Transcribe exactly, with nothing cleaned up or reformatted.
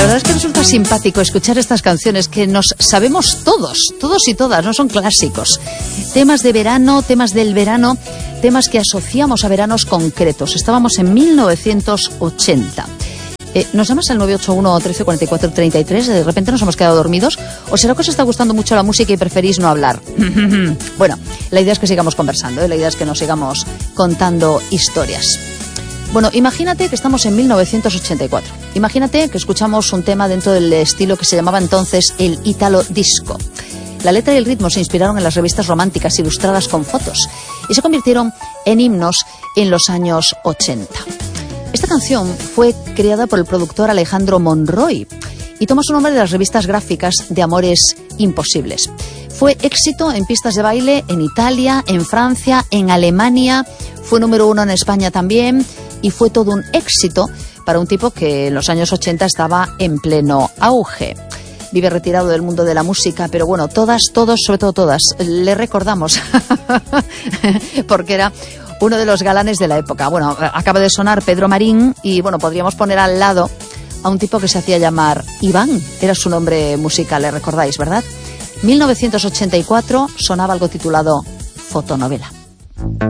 La verdad es que resulta simpático escuchar estas canciones que nos sabemos todos, todos y todas, no son clásicos. Temas de verano, temas del verano, temas que asociamos a veranos concretos. Estábamos en mil novecientos ochenta. Eh, ¿Nos llamas al nueve ocho uno, trece, cuarenta y cuatro, treinta y tres? ¿De repente nos hemos quedado dormidos? ¿O será que os está gustando mucho la música y preferís no hablar? Bueno, la idea es que sigamos conversando, ¿eh? La idea es que nos sigamos contando historias. Bueno, imagínate que estamos en mil novecientos ochenta y cuatro. Imagínate que escuchamos un tema dentro del estilo que se llamaba entonces el Italo Disco. La letra y el ritmo se inspiraron en las revistas románticas ilustradas con fotos y se convirtieron en himnos en los años ochenta. Esta canción fue creada por el productor Alejandro Monroy y toma su nombre de las revistas gráficas de Amores Imposibles. Fue éxito en pistas de baile en Italia, en Francia, en Alemania, fue número uno en España también y fue todo un éxito para un tipo que en los años ochenta estaba en pleno auge. Vive retirado del mundo de la música, pero bueno, todas, todos, sobre todo todas, le recordamos porque era uno de los galanes de la época. Bueno, acaba de sonar Pedro Marín y bueno, podríamos poner al lado a un tipo que se hacía llamar Iván, era su nombre musical, le recordáis, ¿verdad? mil novecientos ochenta y cuatro sonaba algo titulado Fotonovela.